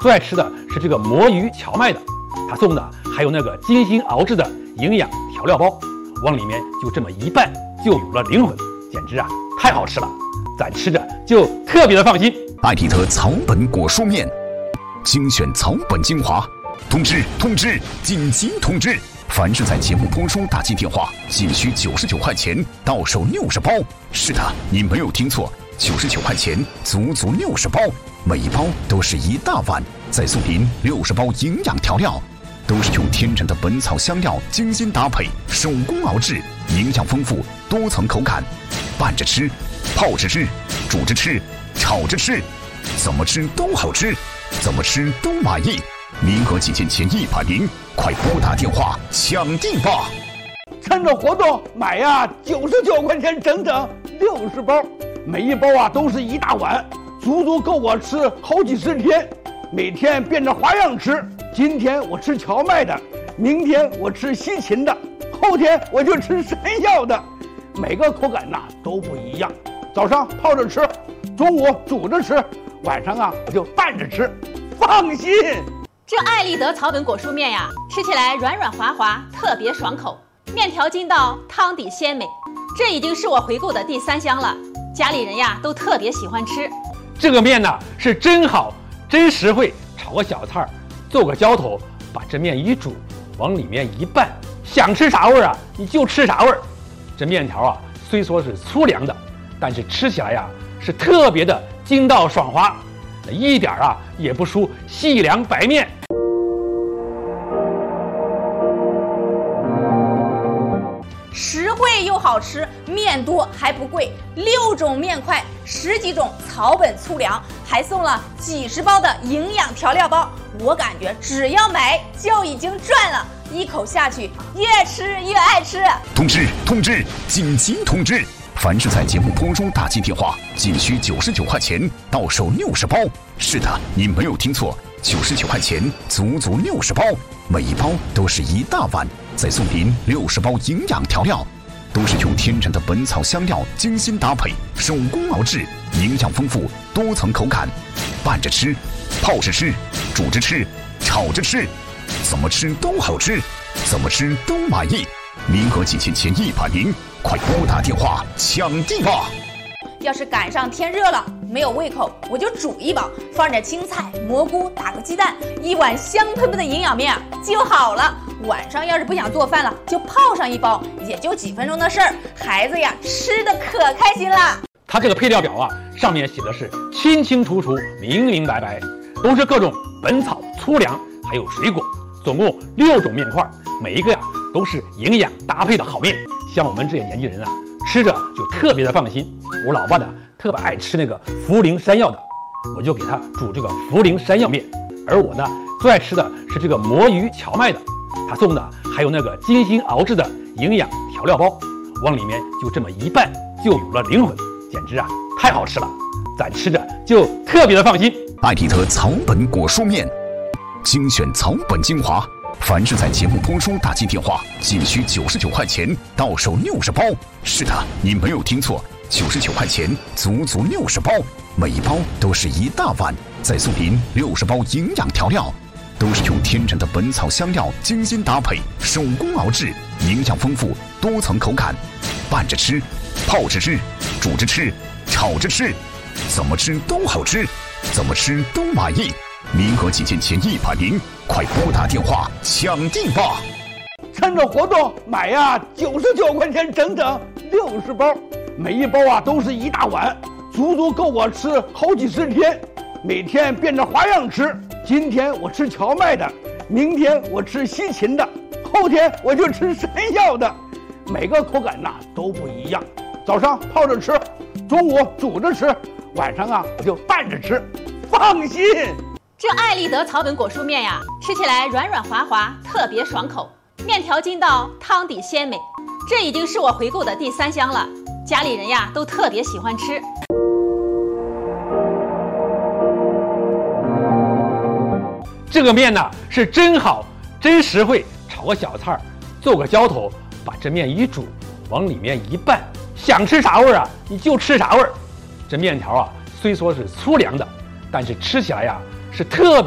最爱吃的是这个魔芋荞麦的，他送的还有那个精心熬制的营养调料包，往里面就这么一拌，就有了灵魂，简直啊太好吃了，咱吃着就特别的放心。 艾迪特草本果蔬面，精选草本精华。通知！紧急通知！凡是在节目播出打进电话，仅需99块钱，到手60包。是的，你没有听错，99块钱，足足60包，每一包都是一大碗，再送您60包营养调料，都是用天然的本草香料精心搭配，手工熬制，营养丰富，多层口感，拌着吃，泡着吃，煮着吃，炒着吃，怎么吃都好吃，怎么吃都满意。名额仅限前100名，快拨打电话抢订吧！ 趁着活动买呀，99块钱整整60包，每一包啊都是一大碗，足足够我吃好几十天，每天变着花样吃。今天我吃荞麦的，明天我吃西芹的，后天我就吃山药的，每个口感呐都不一样。早上泡着吃，中午煮着吃，晚上啊我就拌着吃，放心。 这艾丽德草本果蔬面呀，吃起来软软滑滑，特别爽口，面条筋道，汤底鲜美。这已经是我回购的第3箱了，家里人呀都特别喜欢吃。 这个面呢是真好，真实惠，炒个小菜儿，做个浇头，把这面一煮，往里面一拌，想吃啥味儿啊你就吃啥味儿。这面条啊虽说是粗粮的，但是吃起来呀是特别的筋道爽滑，一点啊也不输细粮白面。 实惠又好吃，面多还不贵，6种面块，10几种草本粗粮，还送了几十包的营养调料包。我感觉只要买就已经赚了，一口下去越吃越爱吃。 通知！紧急通知！凡是在节目播出打进电话，仅需99块钱，到手60包。是的，你没有听错，99块钱，足足60包，每一包都是一大碗，再送您60包营养调料，都是用天然的本草香料精心搭配，手工熬制，营养丰富，多层口感，拌着吃，泡着吃，煮着吃，炒着吃，怎么吃都好吃，怎么吃都满意。名额仅限前100名，快拨打电话抢订吧！ 要是赶上天热了，没有胃口，我就煮一包，放点青菜、蘑菇，打个鸡蛋，一碗香喷喷的营养面就好了。晚上要是不想做饭了，就泡上一包，也就几分钟的事儿，孩子呀吃的可开心了。 它这个配料表啊，上面写的是清清楚楚、明明白白，都是各种本草粗粮，还有水果，总共6种面块，每一个呀都是营养搭配的好面。像我们这些年纪人啊，吃着就特别的放心。我老爸呢特别爱吃那个茯苓山药的，我就给他煮这个茯苓山药面。而我呢最爱吃的是这个魔芋荞麦的，他送的还有那个精心熬制的营养调料包，往里面就这么一拌，就有了灵魂，简直啊太好吃了，咱吃着就特别的放心。 艾迪特草本果蔬面，精选草本精华。凡是在节目播出打进电话，仅需99块钱，到手60包。是的，你没有听错，99块钱，足足60包，每一包都是一大碗，再送您60包营养调料，都是用天然的本草香料精心搭配，手工熬制，营养丰富，多层口感，拌着吃，泡着吃，煮着吃，炒着吃，怎么吃都好吃，怎么吃都满意。名额仅限前100名，快拨打电话抢订吧！ 趁着活动买呀，99块钱整整60包，每一包啊都是一大碗，足足够我吃好几十天，每天变着花样吃。今天我吃荞麦的，明天我吃西芹的，后天我就吃山药的，每个口感呐都不一样。早上泡着吃，中午煮着吃，晚上啊我就拌着吃，放心。 这艾丽德草本果蔬面呀，吃起来软软滑滑，特别爽口，面条筋道，汤底鲜美。这已经是我回购的第3箱了，家里人呀都特别喜欢吃。 这个面呢是真好，真实惠，炒个小菜儿，做个浇头，把这面一煮，往里面一拌，想吃啥味儿啊你就吃啥味儿。这面条啊虽说是粗粮的，但是吃起来呀是特别